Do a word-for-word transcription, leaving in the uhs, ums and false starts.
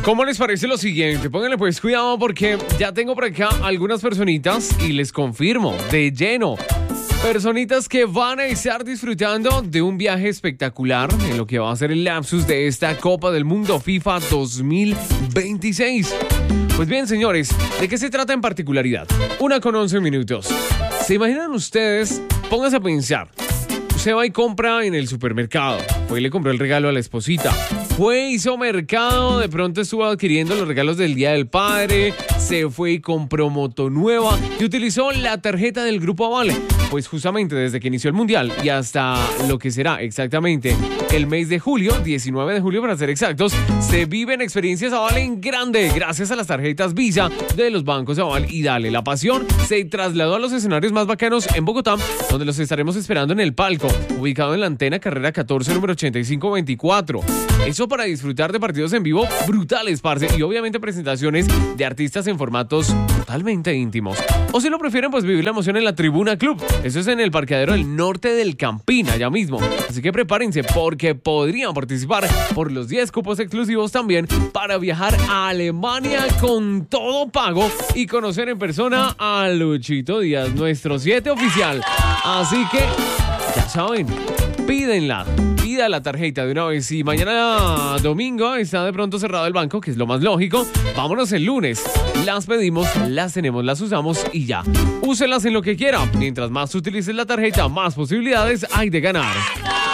¿Cómo les parece lo siguiente? Pónganle pues cuidado porque ya tengo por acá algunas personitas y les confirmo, de lleno, personitas que van a estar disfrutando de un viaje espectacular en lo que va a ser el lapsus de esta Copa del Mundo FIFA dos mil veintiséis. Pues bien, señores, ¿de qué se trata en particularidad? Una con once minutos. ¿Se imaginan ustedes? Pónganse a pensar. Usted va y compra en el supermercado. Fue y le compró el regalo a la esposita. Fue, hizo mercado, de pronto estuvo adquiriendo los regalos del Día del Padre, se fue y compró moto nueva y utilizó la tarjeta del Grupo Aval. Pues justamente desde que inició el Mundial y hasta lo que será exactamente el mes de julio, diecinueve de julio para ser exactos, se viven experiencias Aval en grande gracias a las tarjetas Visa de los bancos Aval. Y dale, la pasión se trasladó a los escenarios más bacanos en Bogotá, donde los estaremos esperando en el palco, ubicado en la antena carrera catorce, número ochenta y cinco veinticuatro. Eso para disfrutar de partidos en vivo brutales, parce, y obviamente presentaciones de artistas en formatos totalmente íntimos. O si lo prefieren, pues vivir la emoción en la Tribuna Club. Eso es en el parqueadero del norte del Campín, allá mismo. Así que prepárense porque podrían participar por los diez cupos exclusivos también para viajar a Alemania con todo pago y conocer en persona a Luchito Díaz, nuestro siete oficial. Así que, ya saben, pídenla. Pida la tarjeta de una vez. Y mañana domingo está de pronto cerrado el banco, que es lo más lógico. Vámonos el lunes. Las pedimos, las tenemos, las usamos y ya. Úselas en lo que quiera. Mientras más utilices la tarjeta, más posibilidades hay de ganar.